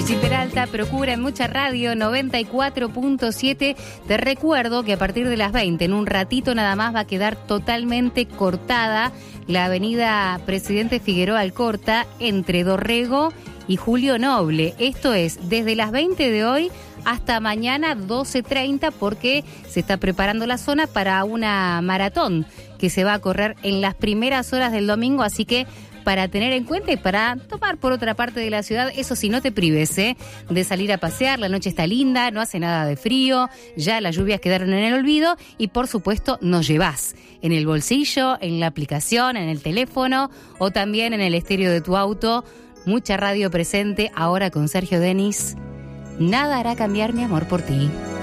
Chichi Peralta, procura en Mucha Radio 94.7. Te recuerdo que a partir de las 20, en un ratito nada más, va a quedar totalmente cortada la avenida Presidente Figueroa Alcorta entre Dorrego y Julio Noble. Esto es desde las 20 de hoy hasta mañana 12:30, porque se está preparando la zona para una maratón que se va a correr en las primeras horas del domingo, así que para tener en cuenta y para tomar por otra parte de la ciudad. Eso sí, no te prives de salir a pasear. La noche está linda, no hace nada de frío, ya las lluvias quedaron en el olvido y por supuesto nos llevas en el bolsillo, en la aplicación, en el teléfono o también en el estéreo de tu auto. Mucha Radio presente ahora con Sergio Denis. Nada hará cambiar mi amor por ti.